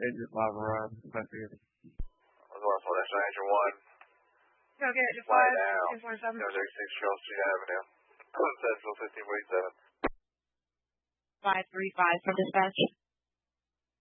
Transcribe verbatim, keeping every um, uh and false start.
Agent Lava Rod, investigator. Northwest National Agent one. Go get it, Fly five, down. two four seven. zero six Charles Street Avenue. Central fifteen forty-seven. five three five from dispatch.